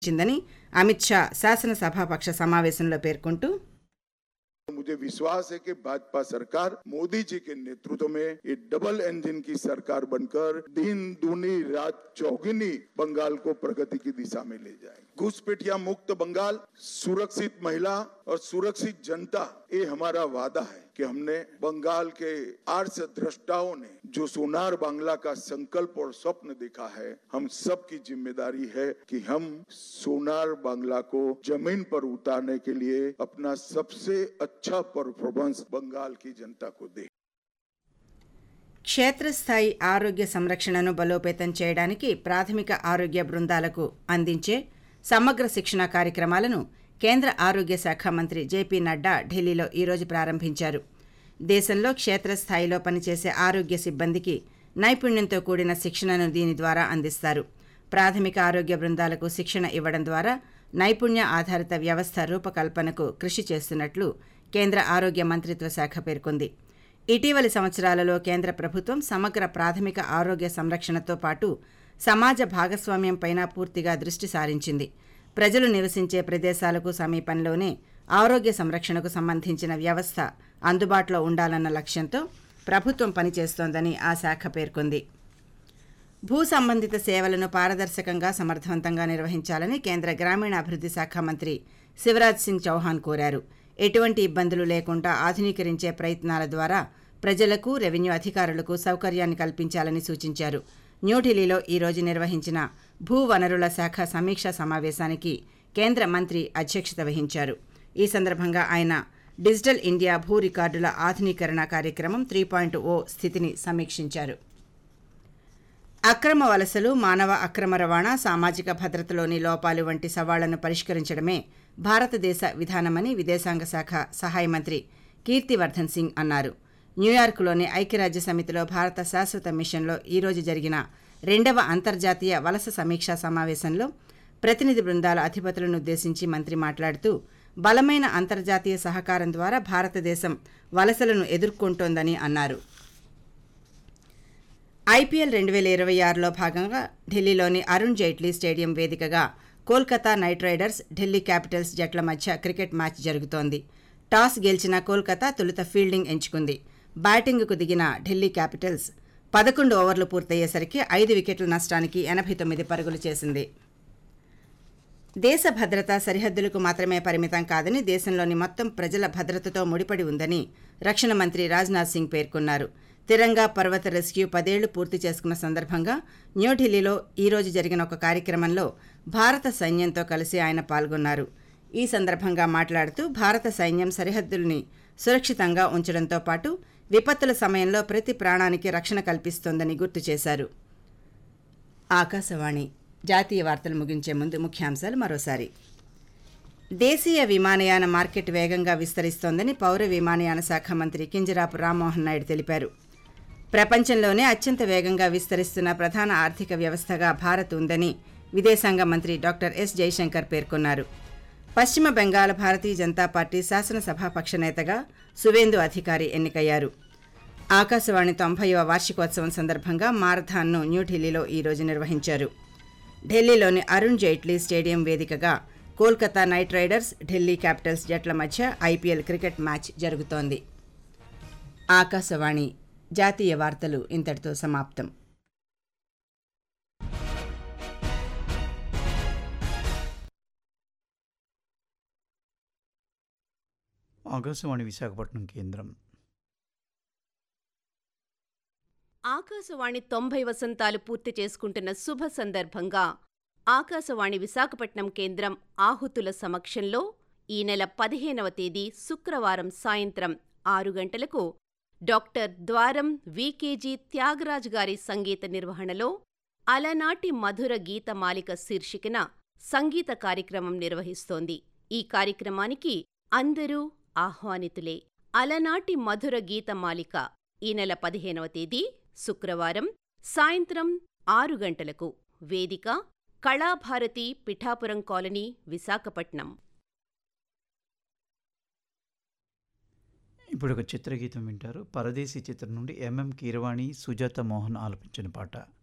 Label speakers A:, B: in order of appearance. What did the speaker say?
A: చిందని అమిత్ షా శాసనసభాపక్ష సమావేశంలో పేర్కొంటూ
B: मुझे विश्वास है कि भाजपा सरकार मोदी जी के नेतृत्व में ये डबल इंजन की सरकार बनकर दिन दूनी रात चौगुनी बंगाल को प्रगति की दिशा में ले जाए। घुसपैठिया मुक्त बंगाल, सुरक्षित महिला और सुरक्षित जनता, ये हमारा वादा है कि हमने बंगाल के आर्ष द्रष्टाओं ने जो सोनार बांग्ला का संकल्प और स्वप्न देखा है, हम सब की जिम्मेदारी है कि हम सोनार बांग्ला को जमीन पर उतारने के लिए अपना सबसे अच्छा परफॉर्मेंस बंगाल की जनता को दे।
A: క్షేత్రస్థాయి ఆరోగ్య సంరక్షణను బలోపేతం చేయడానికి ప్రాథమిక ఆరోగ్య బృందాలకు అందించే సమగ్ర శిక్షణ కార్యక్రమాలను కేంద్ర ఆరోగ్య శాఖ మంత్రి జేపీ నడ్డా ఢిల్లీలో ఈరోజు ప్రారంభించారు. దేశంలో క్షేత్రస్థాయిలో పనిచేసే ఆరోగ్య సిబ్బందికి నైపుణ్యంతో కూడిన శిక్షణను దీని ద్వారా అందిస్తారు. ప్రాథమిక ఆరోగ్య బృందాలకు శిక్షణ ఇవ్వడం ద్వారా నైపుణ్య ఆధారిత వ్యవస్థ రూపకల్పనకు కృషి చేస్తున్నట్లు కేంద్ర ఆరోగ్య మంత్రిత్వ శాఖ పేర్కొంది. ఇటీవలి సంవత్సరాలలో కేంద్ర ప్రభుత్వం సమగ్ర ప్రాథమిక ఆరోగ్య సంరక్షణతో పాటు సమాజ భాగస్వామ్యంపైన పూర్తిగా దృష్టి సారించింది. ప్రజలు నివసించే ప్రదేశాలకు సమీపంలోనే ఆరోగ్య సంరక్షణకు సంబంధించిన వ్యవస్థ అందుబాటులో ఉండాలన్న లక్ష్యంతో ప్రభుత్వం పనిచేస్తోందని ఆ శాఖ పేర్కొంది. భూ సంబంధిత సేవలను పారదర్శకంగా సమర్థవంతంగా నిర్వహించాలని కేంద్ర గ్రామీణాభివృద్ధి శాఖ మంత్రి శివరాజ్ సింగ్ చౌహాన్ కోరారు. ఎటువంటి ఇబ్బందులు లేకుండా ఆధునీకరించే ప్రయత్నాల ద్వారా ప్రజలకు, రెవెన్యూ అధికారులకు సౌకర్యాన్ని కల్పించాలని సూచించారు. న్యూఢిల్లీలో ఈరోజు నిర్వహించిన భూ వనరుల శాఖ సమీక్షా సమావేశానికి కేంద్ర మంత్రి అధ్యక్షత వహించారు. ఈ సందర్భంగా ఆయన డిజిటల్ ఇండియా భూ రికార్డుల ఆధునీకరణ కార్యక్రమం 3.0 స్థితిని సమీక్షించారు. అక్రమ వలసలు, మానవ అక్రమ రవాణా, సామాజిక భద్రతలోని లోపాలు వంటి సవాళ్లను పరిష్కరించడమే భారతదేశ విధానమని విదేశాంగ శాఖ సహాయ మంత్రి కీర్తివర్ధన్ సింగ్ అన్నారు. న్యూయార్క్లోని ఐక్యరాజ్య సమితిలో భారత శాశ్వత మిషన్లో ఈరోజు జరిగిన 2వ అంతర్జాతీయ వలస సమీక్షా సమావేశంలో ప్రతినిధి బృందాల అధిపతులను ఉద్దేశించి మంత్రి మాట్లాడుతూ బలమైన అంతర్జాతీయ సహకారం ద్వారా భారతదేశం వలసలను ఎదుర్కొంటోందని అన్నారు. ఐపీఎల్ 2026లో భాగంగా ఢిల్లీలోని అరుణ్ జైట్లీ స్టేడియం వేదికగా Kolkata night riders, Delhi Capitals జట్ల మధ్య క్రికెట్ మ్యాచ్ జరుగుతోంది. టాస్ గెలిచిన కోల్కతా తొలుత ఫీల్డింగ్ ఎంచుకుంది. బ్యాటింగ్కు దిగిన ఢిల్లీ క్యాపిటల్స్ 11 ఓవర్లు పూర్తయ్యేసరికి 5 వికెట్ల నష్టానికి 89 పరుగులు చేసింది. దేశ భద్రత సరిహద్దులకు మాత్రమే పరిమితం కాదని, దేశంలోని మొత్తం ప్రజల భద్రతతో ముడిపడి ఉందని రక్షణ మంత్రి రాజ్నాథ్ సింగ్ పేర్కొన్నారు. తిరంగా పర్వత రెస్క్యూ 10 ఏళ్లు పూర్తి చేసుకున్న సందర్భంగా న్యూఢిల్లీలో ఈరోజు జరిగిన ఒక కార్యక్రమంలో భారత సైన్యంతో కలిసి ఆయన పాల్గొన్నారు. ఈ సందర్భంగా మాట్లాడుతూ భారత సైన్యం సరిహద్దుల్ని సురక్షితంగా ఉంచడంతో పాటు విపత్తుల సమయంలో ప్రతి ప్రాణానికి రక్షణ కల్పిస్తోందని గుర్తు చేశారు. ఆకాశవాణి జాతీయ వార్తలు ముగించే ముందు ముఖ్యాంశాలు మరోసారి. దేశీయ విమానయాన మార్కెట్ వేగంగా విస్తరిస్తోందని పౌర విమానయాన శాఖ మంత్రి కింజరాపు రామ్మోహన్ నాయుడు తెలిపారు. ప్రపంచంలోనే అత్యంత వేగంగా విస్తరిస్తున్న ప్రధాన ఆర్థిక వ్యవస్థగా భారత్ ఉందని విదేశాంగ మంత్రి డాక్టర్ ఎస్ జైశంకర్ పేర్కొన్నారు. పశ్చిమ బెంగాల్ భారతీయ జనతా పార్టీ శాసనసభాపక్ష నేతగా సువేందు అధికారి ఎన్నికయ్యారు. ఆకాశవాణి 90వ వార్షికోత్సవం సందర్భంగా మారథాన్ను న్యూఢిల్లీలో ఈరోజు నిర్వహించారు. ఢిల్లీలోని అరుణ్ జైట్లీ స్టేడియం వేదికగా Kolkata night riders, Delhi Capitals జట్ల మధ్య ఐపీఎల్ క్రికెట్ మ్యాచ్ జరుగుతోంది. ఆకాశవాణి జాతీయ వార్తలు ఇంతటితో సమాప్తం.
C: ఆకాశవాణి విశాఖపట్నం కేంద్రం.
D: ఆకాశవాణి 90 వసంతాలు పూర్తి చేసుకుంటున్న శుభ సందర్భంగా ఆకాశవాణి విశాఖపట్నం కేంద్రం ఆహుతుల సమక్షంలో ఈ నెల 15వ తేదీ శుక్రవారం సాయంత్రం 6 గంటలకు డాక్టర్ ద్వారం వికేజీ త్యాగరాజ్ గారి సంగీత నిర్వహణలో అలనాటి మధుర గీతమాలిక శీర్షికన సంగీత కార్యక్రమం నిర్వహిస్తోంది. ఈ కార్యక్రమానికి అందరూ ఆహ్వానితులే. అలనాటి మధుర గీతమాలిక ఈ నెల 15వ తేదీ శుక్రవారం సాయంత్రం 6 గంటలకు. వేదిక కళాభారతి, పిఠాపురం కాలనీ, విశాఖపట్నం.
C: ఇప్పుడు ఒక చిత్రగీతం వింటారు. పరదేశీ చిత్రం నుండి ఎంఎం కీరవాణి, సుజాత మోహన్ ఆలపించిన పాట.